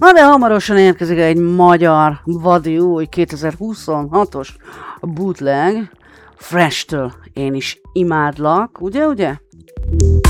Na de hamarosan érkezik egy magyar vadi új 2026-os bootleg Fresh-től Én is imádlak, ugye?